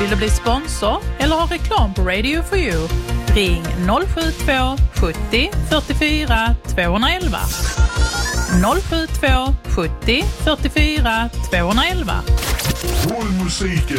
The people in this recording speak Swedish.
Vill du bli sponsor eller ha reklam på Radio for You? Ring 072 70 44 211. 072 70 44 211. Håll musiken